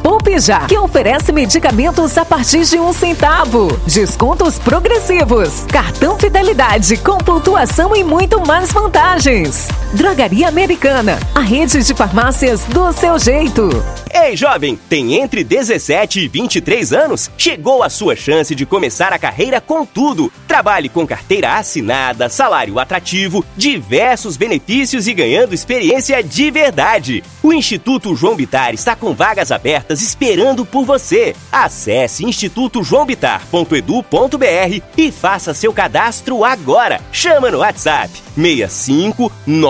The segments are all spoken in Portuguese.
Poupe Já, que oferece medicamentos a partir de 1 centavo. Descontos progressivos, cartão fidelidade com pontuação e muito mais vantagens. Drogaria Americana, a rede de farmácias do seu jeito. Ei, jovem, tem entre 17 e 23 anos? Chegou a sua chance de começar a carreira com tudo. Trabalhe com carteira assinada, salário atrativo, diversos benefícios e ganhando experiência de verdade. O Instituto João Bittar está com vagas abertas esperando por você. Acesse institutojoaobitar.edu.br e faça seu cadastro agora. Chama no WhatsApp 65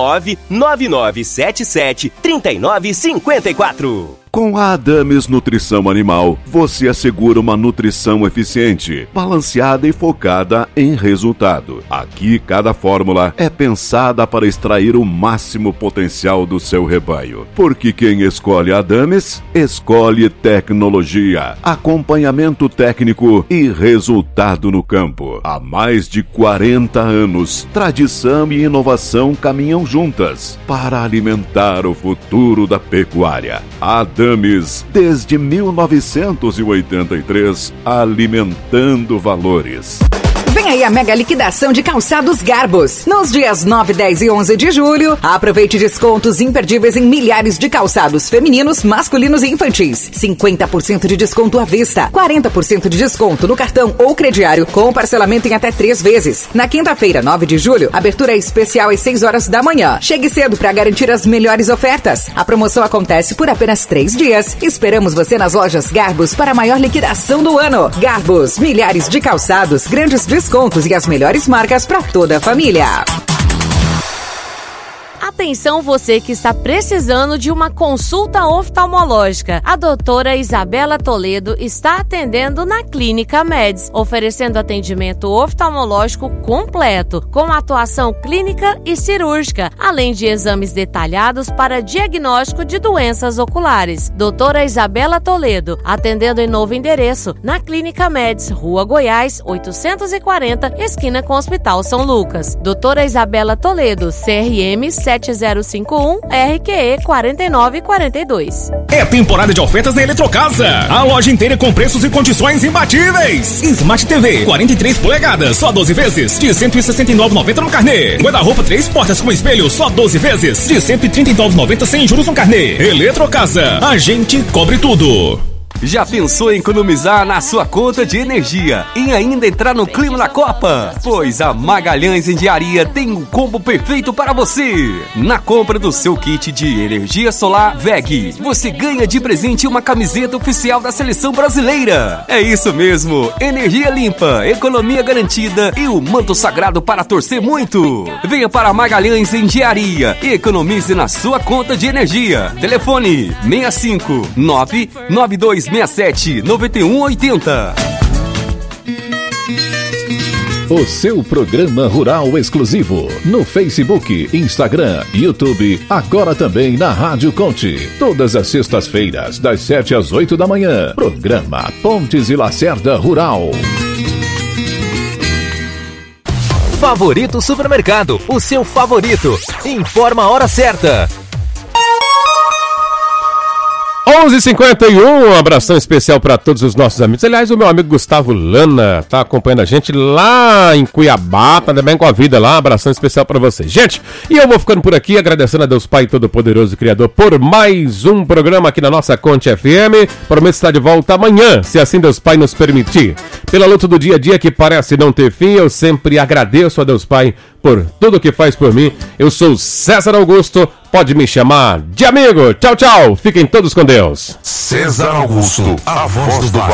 99977 3954. Com a Adames Nutrição Animal, você assegura uma nutrição eficiente, balanceada e focada em resultado. Aqui, cada fórmula é pensada para extrair o máximo potencial do seu rebanho. Porque quem escolhe a Adames, escolhe tecnologia, acompanhamento técnico e resultado no campo. Há mais de 40 anos, tradição e inovação caminham juntas para alimentar o futuro da pecuária. Adames, desde 1983, alimentando valores. Vem aí a mega liquidação de calçados Garbos. Nos dias 9, 10 e 11 de julho, aproveite descontos imperdíveis em milhares de calçados femininos, masculinos e infantis. 50% de desconto à vista, 40% de desconto no cartão ou crediário, com parcelamento em até 3 vezes. Na quinta-feira, 9 de julho, abertura especial às 6 horas da manhã. Chegue cedo para garantir as melhores ofertas. A promoção acontece por apenas 3 dias. Esperamos você nas lojas Garbos para a maior liquidação do ano. Garbos, milhares de calçados, grandes descontos e as melhores marcas para toda a família. Atenção você que está precisando de uma consulta oftalmológica. A doutora Isabela Toledo está atendendo na Clínica Meds, oferecendo atendimento oftalmológico completo, com atuação clínica e cirúrgica, além de exames detalhados para diagnóstico de doenças oculares. Doutora Isabela Toledo, atendendo em novo endereço, na Clínica Meds, Rua Goiás, 840, esquina com o Hospital São Lucas. Doutora Isabela Toledo, CRM 7051 RQE 4942. É temporada de ofertas na Eletrocasa. A loja inteira com preços e condições imbatíveis. Smart TV 43 polegadas, só 12 vezes de R$ 169,90 no carnê. Guarda-roupa 3 portas com espelho, só 12 vezes de R$ 139,90 sem juros no carnê. Eletrocasa, a gente cobre tudo. Já pensou em economizar na sua conta de energia e ainda entrar no clima da Copa? Pois a Magalhães Engenharia tem um combo perfeito para você. Na compra do seu kit de energia solar VEG, você ganha de presente uma camiseta oficial da seleção brasileira. É isso mesmo, energia limpa, economia garantida e o manto sagrado para torcer muito. Venha para a Magalhães Engenharia e economize na sua conta de energia. Telefone 65 99267 9180. O seu programa rural exclusivo no Facebook, Instagram, YouTube, agora também na Rádio Conte. Todas as sextas-feiras, das 7 às 8 da manhã. Programa Pontes e Lacerda Rural. Favorito Supermercado, o seu favorito. Informa a hora certa. 11h51, um abração especial para todos os nossos amigos. Aliás, o meu amigo Gustavo Lana tá acompanhando a gente lá em Cuiabá, tá bem com a vida lá. Um abração especial para vocês. Gente, e eu vou ficando por aqui agradecendo a Deus Pai Todo-Poderoso e Criador por mais um programa aqui na nossa Conte FM. Prometo estar de volta amanhã, se assim Deus Pai nos permitir. Pela luta do dia a dia que parece não ter fim, eu sempre agradeço a Deus Pai por tudo que faz por mim. Eu sou César Augusto, pode me chamar de amigo. Tchau, tchau. Fiquem todos com Deus. César Augusto, a voz do Vale.